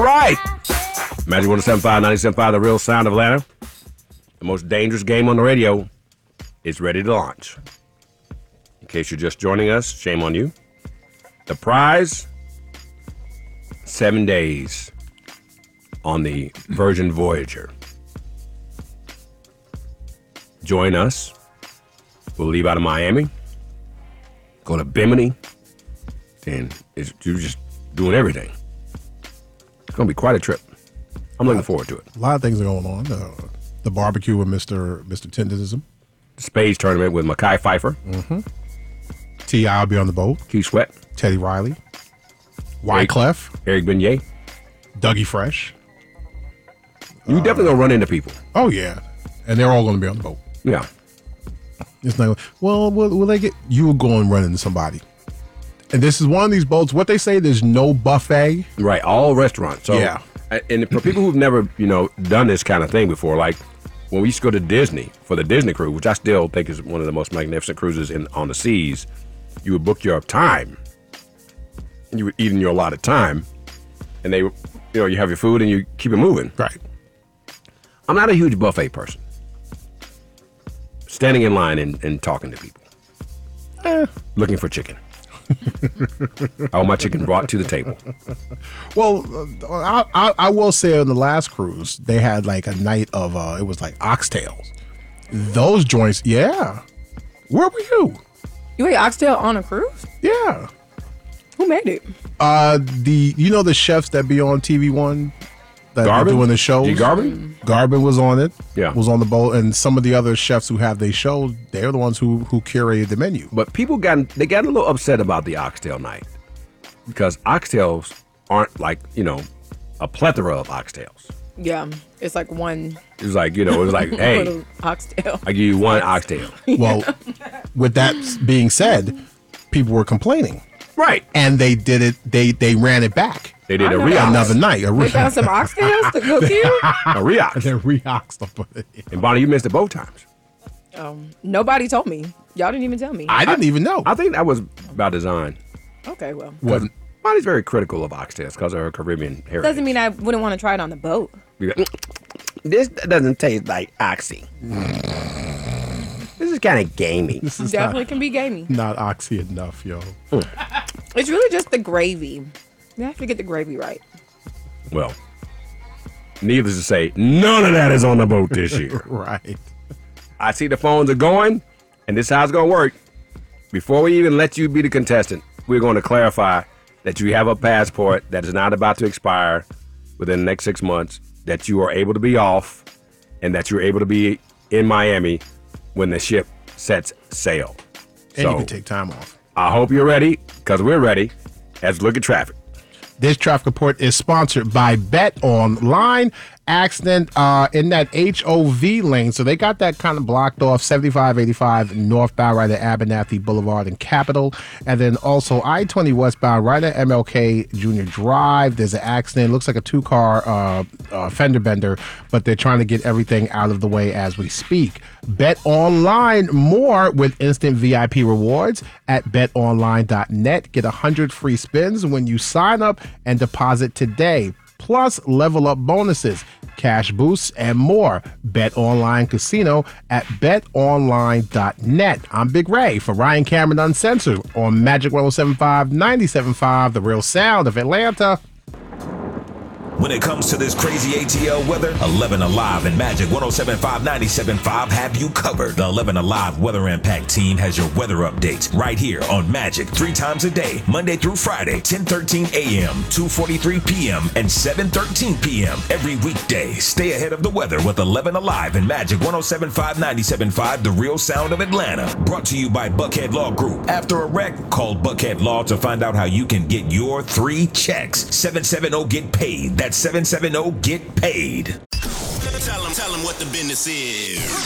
right. Magic 107.5, 97.5, the real sound of Atlanta. The most dangerous game on the radio is ready to launch. In case you're just joining us, shame on you. The prize, 7 days on the Virgin Voyager. Join us. We'll leave out of Miami, go to Bimini, and you're just doing everything. It's going to be quite a trip. I'm looking forward to it. A lot of things are going on. The barbecue with Mr. Tenderism. The Spades tournament with Mekhi Phifer. Mm-hmm. T.I. will be on the boat. Keith Sweat. Teddy Riley. Wyclef. Eric Beignet. Dougie Fresh. You definitely going to run into people. Oh, yeah. And they're all going to be on the boat. Yeah. It's not, well, will they get, you will go and run into somebody. And this is one of these boats, what they say, there's no buffet. Right, all restaurants. So, yeah. And for people who've never, done this kind of thing before, like when we used to go to Disney for the Disney cruise, which I still think is one of the most magnificent cruises on the seas, you would book your time. And you would eat in your allotted time. And they, you have your food and you keep it moving. Right. I'm not a huge buffet person. Standing in line and talking to people. Looking for chicken. I want my chicken brought to the table. Well, I will say on the last cruise, they had like a night of, it was like oxtails. Those joints, yeah. Where were you? You ate oxtail on a cruise? Yeah. Who made it? The chefs that be on TV One that Garvin? be doing the shows. G. Garvin? Garvin was on it. Yeah. Was on the boat, and some of the other chefs who have these shows, they're the ones who curated the menu. But people got a little upset about the oxtail night because oxtails aren't like, a plethora of oxtails. Yeah, it's like one. It was like, hey, little oxtail. I give you one oxtail. Well, with that being said, people were complaining. Right. And they did it, they ran it back. They did a reox. Another night. They found some oxtails to cook you? A reox. They reoxed them. And Bonnie, you missed it both times. Nobody told me. Y'all didn't even tell me. I didn't even know. I think that was by design. Okay, well. Bonnie's very critical of oxtails because of her Caribbean heritage. Doesn't mean I wouldn't want to try it on the boat. This doesn't taste like oxy. This is kind of gamey. This is Definitely can be gamey. not oxy enough, yo. It's really just the gravy. You have to get the gravy right. Well, needless to say, none of that is on the boat this year. Right. I see the phones are going, and this is how it's going to work. Before we even let you be the contestant, we're going to clarify that you have a passport that is not about to expire within the next 6 months, that you are able to be off, and that you're able to be in Miami when the ship sets sail. And you can take time off. I hope you're ready, because we're ready. Let's look at traffic. This traffic report is sponsored by Bet Online. Accident in that HOV lane. So they got that kind of blocked off, 7585 northbound right at Abernathy Boulevard and Capitol. And then also I-20 westbound right at MLK Junior Drive. There's an accident. Looks like a two-car fender bender, but they're trying to get everything out of the way as we speak. Bet Online, more with instant VIP rewards at betonline.net. Get 100 free spins when you sign up and deposit today. Plus level up bonuses, cash boosts, and more. Bet Online Casino at betonline.net. I'm Big Ray for Ryan Cameron Uncensored on Magic 107.5, 97.5, the real sound of Atlanta. When it comes to this crazy ATL weather, 11 Alive and Magic 107.5, 97.5 have you covered. The 11 Alive Weather Impact team has your weather updates right here on Magic 3 times a day, Monday through Friday, 10:13 a.m., 2:43 p.m., and 7:13 p.m. every weekday. Stay ahead of the weather with 11 Alive and Magic 107.5, 97.5, the real sound of Atlanta. Brought to you by Buckhead Law Group. After a wreck, call Buckhead Law to find out how you can get your 3 checks. 770-GET-PAID. That's 770-GET-PAID. Tell them what the business is.